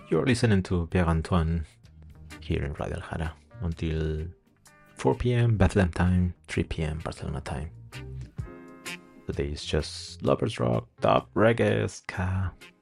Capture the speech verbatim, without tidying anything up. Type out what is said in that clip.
You're listening to Pierre Antoine here in Radio El Jara until four p m Bethlehem time, three p m Barcelona time. Today is just lovers rock, dub, reggae, ska,